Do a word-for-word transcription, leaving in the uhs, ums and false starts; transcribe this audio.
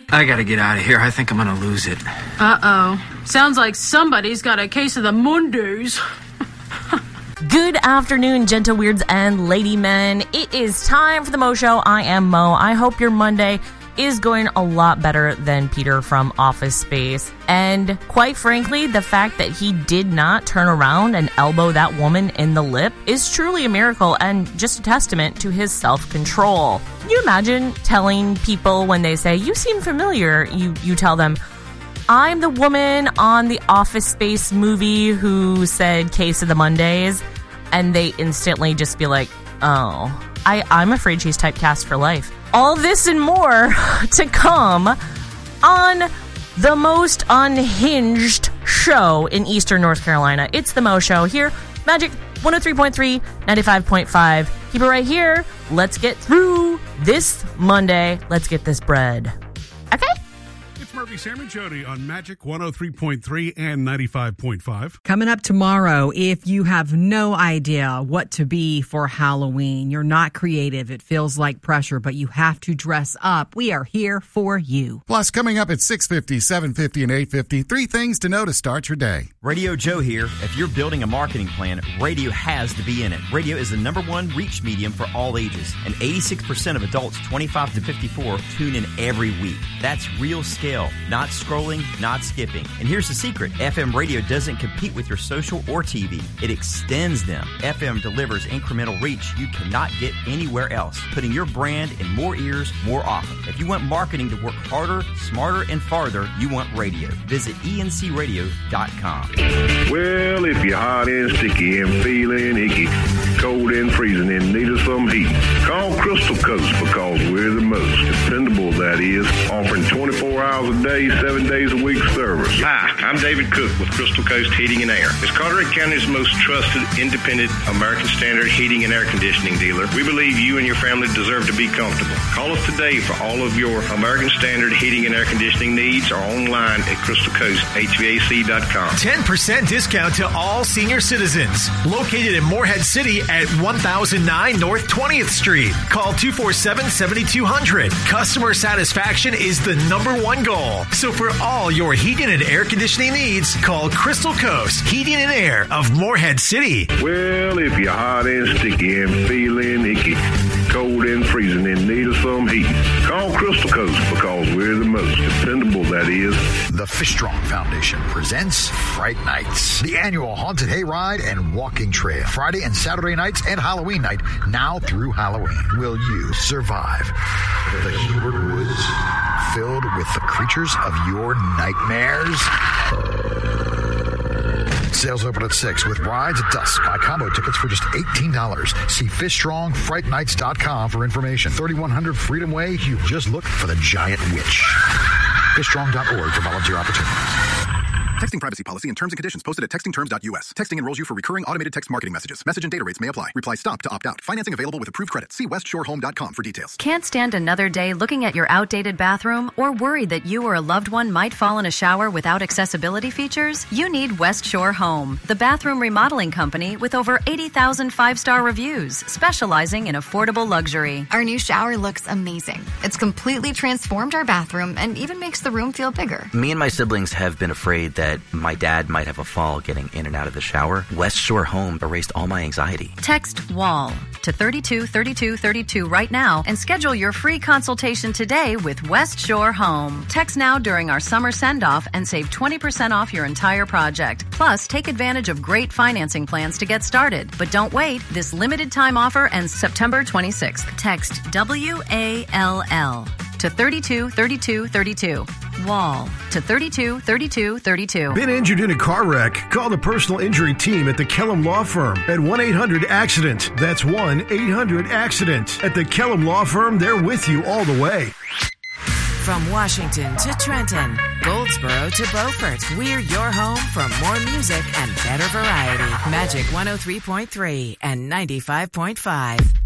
I gotta get out of here. I think I'm gonna lose it. Uh-oh. Sounds like somebody's got a case of the Mondays. Good afternoon, gentle weirds and lady men. It is time for the Mo Show. I am Mo. I hope your Monday is going a lot better than Peter from Office Space. And quite frankly, the fact that he did not turn around and elbow that woman in the lip is truly a miracle and just a testament to his self-control. Can you imagine telling people when they say, you seem familiar, you, you tell them, I'm the woman on the Office Space movie who said Case of the Mondays, and they instantly just be like, oh, I, I'm afraid she's typecast for life. All this and more to come on the most unhinged show in Eastern North Carolina. It's the Mo Show here, Magic one oh three point three, ninety-five point five. Keep it right here. Let's get through this Monday. Let's get this bread. Okay? Murphy, Sam, and Jody on Magic one oh three point three and ninety-five point five. Coming up tomorrow, if you have no idea what to be for Halloween, you're not creative, it feels like pressure, but you have to dress up, we are here for you. Plus, coming up at six fifty, seven fifty, and eight fifty, three things to know to start your day. Radio Joe here. If you're building a marketing plan, radio has to be in it. Radio is the number one reach medium for all ages, and eighty-six percent of adults twenty-five to fifty-four tune in every week. That's real scale. Not scrolling, not skipping. And here's the secret. F M radio doesn't compete with your social or T V. It extends them. F M delivers incremental reach you cannot get anywhere else, putting your brand in more ears more often. If you want marketing to work harder, smarter, and farther, you want radio. Visit E N C radio dot com. Well, if you're hot and sticky and feeling icky, cold and freezing and need of some heat, call Crystal Coast because we're the most dependable, that is, offering twenty-four hours a day, seven days a week service. Hi, I'm David Cook with Crystal Coast Heating and Air. As Carteret County's most trusted, independent, American Standard heating and air conditioning dealer, we believe you and your family deserve to be comfortable. Call us today for all of your American Standard heating and air conditioning needs or online at crystal coast H V A C dot com. ten percent discount to all senior citizens. Located in Morehead City at one thousand nine North twentieth Street. Call two four seven, seven two zero zero. Customer satisfaction is the number one goal. So for all your heating and air conditioning needs, call Crystal Coast Heating and Air of Morehead City. Well, if you're hot and sticky and feeling icky, cold and freezing and need of some heat, call Crystal Coast because we're the most dependable, that is. The Fish Strong Foundation presents Fright Nights, the annual haunted hayride and walking trail. Friday and Saturday nights and Halloween night, now through Halloween. Will you survive the Hebert Woods filled with the creatures of your nightmares? Sales open at six with rides at dusk. Buy combo tickets for just eighteen dollars. See fish strong fright nights dot com for information. thirty-one hundred Freedom Way. You just look for the giant witch. fish strong dot org for volunteer opportunities. Texting privacy policy and terms and conditions posted at texting terms dot U S. Texting enrolls you for recurring automated text marketing messages. Message and data rates may apply. Reply stop to opt out. Financing available with approved credit. See west shore home dot com for details. Can't stand another day looking at your outdated bathroom or worried that you or a loved one might fall in a shower without accessibility features? You need West Shore Home, the bathroom remodeling company with over eighty thousand five-star reviews, specializing in affordable luxury. Our new shower looks amazing. It's completely transformed our bathroom and even makes the room feel bigger. Me and my siblings have been afraid that my dad might have a fall getting in and out of the shower. West Shore Home erased all my anxiety. Text WALL to thirty-two thirty-two thirty-two right now and schedule your free consultation today with West Shore Home. Text now during our summer send-off and save twenty percent off your entire project. Plus, take advantage of great financing plans to get started. But don't wait. This limited time offer ends September twenty-sixth. Text W A L L to thirty-two thirty-two thirty-two. Wall to thirty-two thirty-two thirty-two. Been injured in a car wreck? Call the personal injury team at the Kellum Law Firm at one eight hundred accident. That's one eight hundred accident. At the Kellum Law Firm, they're with you all the way. From Washington to Trenton, Goldsboro to Beaufort, we're your home for more music and better variety. Magic one oh three point three and ninety-five point five.